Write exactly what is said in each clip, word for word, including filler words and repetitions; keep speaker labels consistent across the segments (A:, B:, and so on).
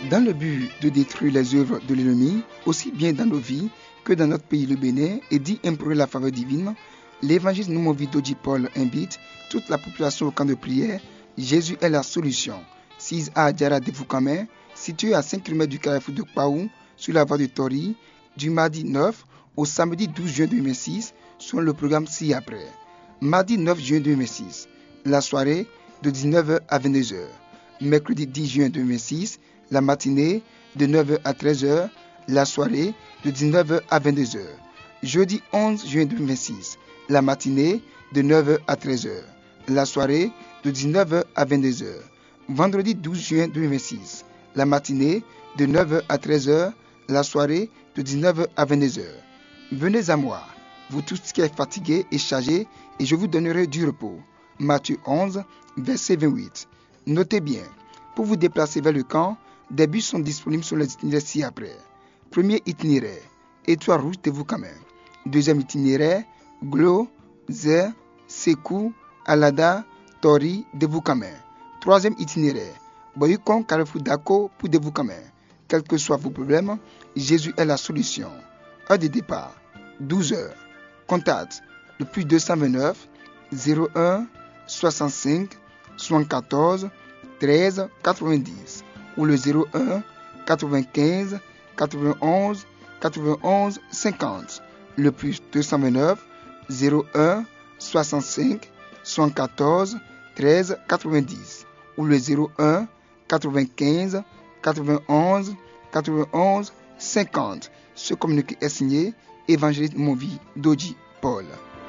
A: Dans le but de détruire les œuvres de l'ennemi, aussi bien dans nos vies que dans notre pays le Bénin, et d'y implorer la faveur divine, l'évangile Noumovi Doji Paul invite toute la population au camp de prière. Jésus est la solution. six A Djara de Foukamé, situé à cinq kilomètres du carrefour de Kwaou, sur la voie de Tori, du mardi neuf au samedi douze juin deux mille six, selon le programme ci-après. Mardi neuf juin deux mille six, la soirée de dix-neuf heures à vingt-deux heures. Mercredi dix juin deux mille six, la matinée de neuf heures à treize heures, la soirée de dix-neuf heures à vingt-deux heures. Jeudi onze juin deux mille six, la matinée de neuf heures à treize heures, la soirée de dix-neuf heures à vingt-deux heures. Vendredi douze juin deux mille six, la matinée de neuf heures à treize heures, la soirée de dix-neuf heures à vingt-deux heures. Venez à moi, vous tous qui êtes fatigués et chargés, et je vous donnerai du repos. Matthieu onze, verset vingt-huit. Notez bien, pour vous déplacer vers le camp, des bus sont disponibles sur les itinéraires ci-après. Premier itinéraire, Étoile Rouge de Foukamé. Deuxième itinéraire, Glo, Zé, Sekou, Alada, Tori de Foukamé. Troisième itinéraire, Boyukon Carrefour Dako pour de Foukamé. Quels que soient vos problèmes, Jésus est la solution. Heure de départ, douze heures. Contact, le plus deux cent vingt-neuf, zéro un, soixante-cinq, soixante-quatorze, treize, quatre-vingt-dix ou le zéro un, quatre-vingt-quinze, quatre-vingt-onze, quatre-vingt-onze, cinquante. Le plus deux cent vingt-neuf, zéro un, soixante-cinq, soixante-quatorze, treize, quatre-vingt-dix ou le zéro un, quatre-vingt-quinze, quatre-vingt-onze, quatre-vingt-onze, cinquante. Ce communiqué est signé Évangéliste Noumovi Doji Paul.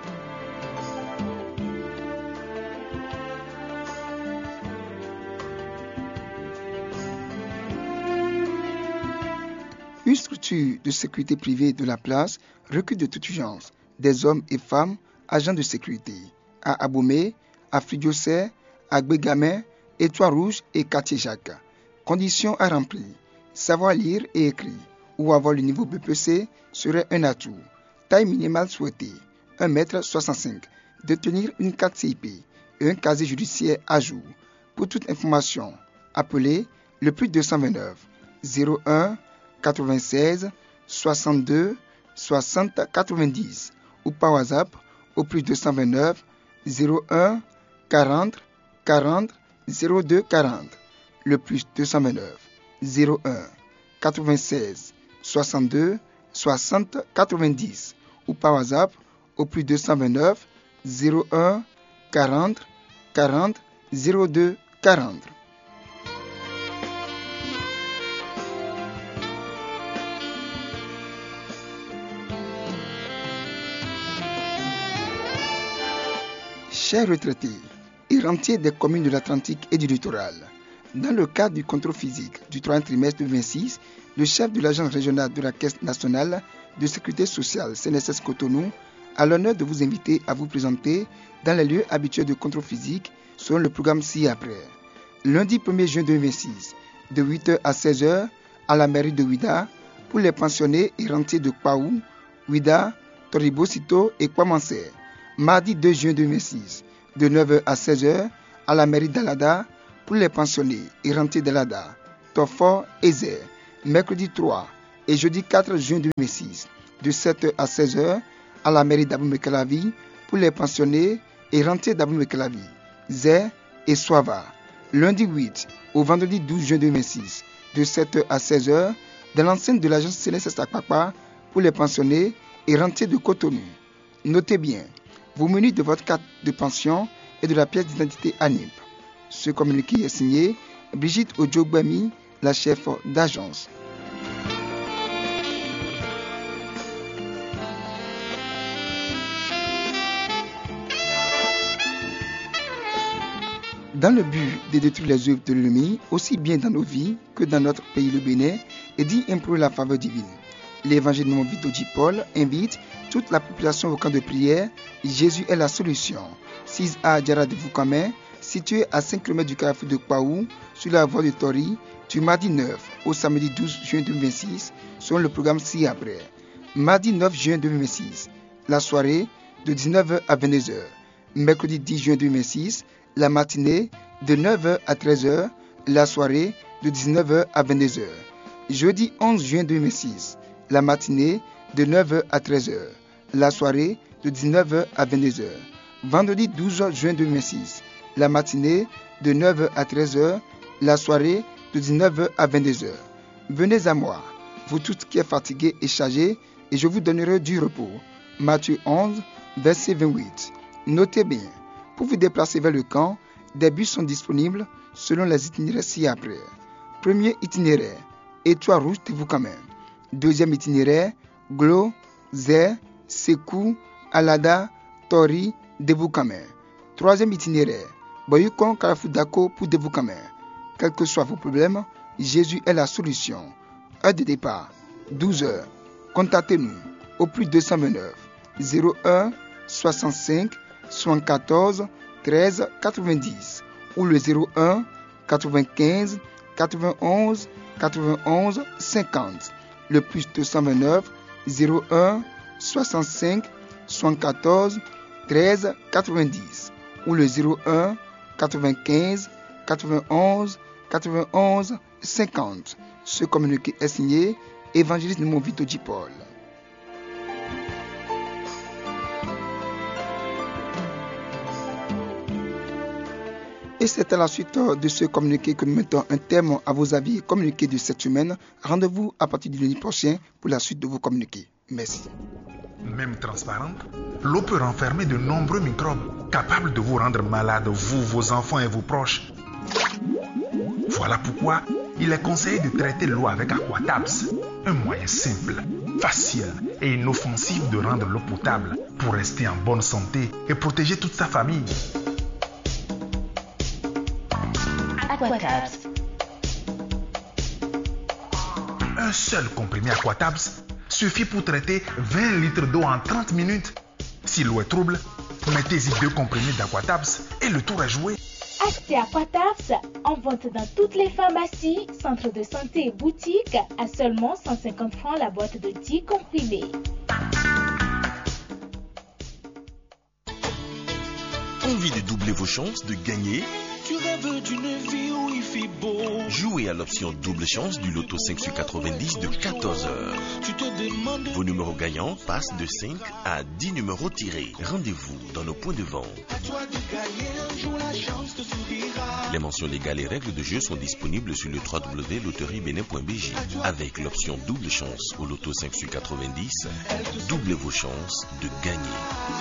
A: Une structure de sécurité privée de la place recrute de toute urgence des hommes et femmes agents de sécurité à Abomey, à Fridiosé, à Gbégamé, Étoile Rouge et Quartier Jacques. Conditions à remplir: savoir lire et écrire ou avoir le niveau B P C serait un atout. Taille minimale souhaitée, un mètre soixante-cinq. Détenir une carte C I P et un casier judiciaire à jour. Pour toute information, appelez le plus deux cent vingt-neuf, zéro un, quatre-vingt-seize, soixante-deux, soixante, quatre-vingt-dix ou par WhatsApp au plus deux cent vingt-neuf, zéro un, quarante, quarante, zéro deux, quarante. Le plus deux cent vingt-neuf, zéro un, quatre-vingt-seize, soixante-deux, soixante, quatre-vingt-dix ou par WhatsApp au plus deux cent vingt-neuf, zéro un, quarante, quarante, zéro deux, quarante. Chers retraités et rentiers des communes de l'Atlantique et du littoral, dans le cadre du contrôle physique du troisième trimestre deux mille vingt-six, le chef de l'agence régionale de la Caisse nationale de sécurité sociale C N S S Cotonou a l'honneur de vous inviter à vous présenter dans les lieux habituels de contrôle physique selon le programme ci-après. Lundi premier juin deux mille vingt-six, de huit heures à seize heures, à la mairie de Ouida, pour les pensionnés et rentiers de Kwaou, Ouida, Toribosito et Kwamansé. Mardi deux juin deux mille six, de neuf heures à seize heures, à la mairie d'Alada, pour les pensionnés et rentiers d'Alada, Tofor et Zé. Mercredi trois et jeudi quatre juin deux mille six, de sept heures à seize heures, à la mairie d'Abomey-Calavi, pour les pensionnés et rentiers d'Abomey-Calavi, Zé et Soava. Lundi huit au vendredi douze juin deux mille six, de sept heures à seize heures, dans l'enceinte de l'agence C N S S Akpakpa, pour les pensionnés et rentiers de Cotonou. Notez bien vos menus de votre carte de pension et de la pièce d'identité A N I P. Ce communiqué est signé Brigitte Odjogbami, la chef d'agence. Dans le but de détruire les œuvres de l'ennemi, aussi bien dans nos vies que dans notre pays le Bénin, et d'y implorer la faveur divine, l'évangile Noumovi Doji Paul invite toute la population au camp de prière. Jésus est la solution. six A Djara de Foukamé, situé à cinq kilomètres du carrefour de Kwaou, sur la voie de Tori, du mardi neuf au samedi douze juin deux mille vingt-six, selon le programme ci-après. Mardi neuf juin deux mille vingt-six, la soirée de dix-neuf heures à vingt-deux heures. Mercredi dix juin deux mille vingt-six, la matinée de neuf heures à treize heures, la soirée de dix-neuf heures à vingt-deux heures. Jeudi onze juin deux mille six, la matinée de neuf heures à treize heures. La soirée de dix-neuf heures à vingt-deux heures. Vendredi douze juin deux mille six, la matinée de neuf heures à treize heures. La soirée de dix-neuf heures à vingt-deux heures. Venez à moi, vous tous qui êtes fatigués et chargés, et je vous donnerai du repos. Matthieu onze, verset vingt-huit. Notez bien, pour vous déplacer vers le camp, des bus sont disponibles selon les itinéraires ci-après. Premier itinéraire, Étoile Rouge de Vukamen. Deuxième itinéraire, Glo, Zé, Sekou, Alada, Tori, de Vukamen. Troisième itinéraire, Boyukon Karafudako pour de Vukamen. Quels que soient vos problèmes, Jésus est la solution. Heure de départ, douze heures. Contactez-nous au plus deux cent vingt-neuf zéro un soixante-cinq soixante-quatorze treize quatre-vingt-dix ou le zéro un quatre-vingt-quinze quatre-vingt-onze quatre-vingt-onze cinquante. Le plus deux cent vingt-neuf zéro un soixante-cinq soixante-quatorze treize quatre-vingt-dix ou le zéro un quatre-vingt-quinze quatre-vingt-onze quatre-vingt-onze cinquante. Ce communiqué est signé Évangéliste Numovito Di Paul. Et c'est à la suite de ce communiqué que nous mettons un terme à vos avis et communiqués de cette semaine. Rendez-vous à partir du lundi prochain pour la suite de vos communiqués. Merci.
B: Même transparente, l'eau peut renfermer de nombreux microbes capables de vous rendre malade, vous, vos enfants et vos proches. Voilà pourquoi il est conseillé de traiter l'eau avec Aquatabs, un moyen simple, facile et inoffensif de rendre l'eau potable pour rester en bonne santé et protéger toute sa famille.
C: Aquatabs.
B: Un seul comprimé Aquatabs suffit pour traiter vingt litres d'eau en trente minutes. Si l'eau est trouble, mettez-y deux comprimés d'Aquatabs et le tour est joué.
C: Achetez Aquatabs en vente dans toutes les pharmacies, centres de santé et boutiques à seulement cent cinquante francs la boîte de dix comprimés.
D: Envie de doubler vos chances de gagner?
E: Tu rêves d'une vie où il fait beau.
D: Jouez à l'option double chance du loto cinq sur quatre-vingt-dix de quatorze heures.
E: Tu te demandes...
D: Vos numéros gagnants passent de cinq à dix numéros tirés. Rendez-vous dans nos points de vente.
E: À toi de gagner un jour, la chance te sourira.
D: Les mentions légales et règles de jeu sont disponibles sur le w w w point loterie benin point b j. Avec l'option double chance au loto cinq sur quatre-vingt-dix, doublez vos chances de gagner.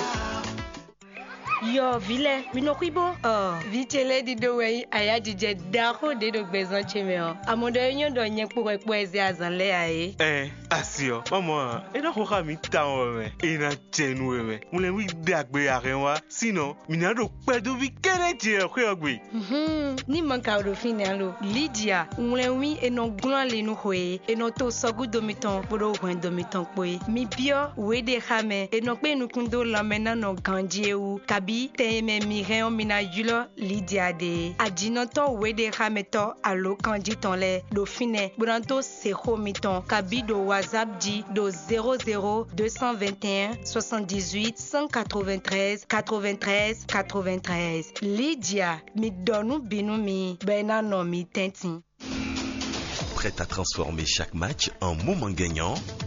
F: Yo, vile, minokwibo. Oh, vitele di do wei aya dije dako de do bezon chemeo. Amondo yon do nyen pour kweze azanle aye.
G: Eh, asio. Maman, ena hoka mi tawo me. Ena chenu me. Mule wi dagbe arenwa. Sino, minado pedo vi kere je kwegbe.
F: Mhm. Ni manka do finalo. Lydia, mule wi eno glan le no hoe. Eno to sogu domiton poro hwen domiton poe. Mi bio we de hame. Eno pe nu kundo la mena no gandie ou kabi teme miren mina julo Lydia de adinoto wede hameto alo kanditon le do fine branto sero miton kabi do WhatsApp di do zéro zéro deux cent vingt et un soixante-dix-huit cent quatre-vingt-treize quatre-vingt-treize quatre-vingt-treize. Lydia mi donu binu mi benano mi tentin.
D: Prête à transformer chaque match en moment gagnant?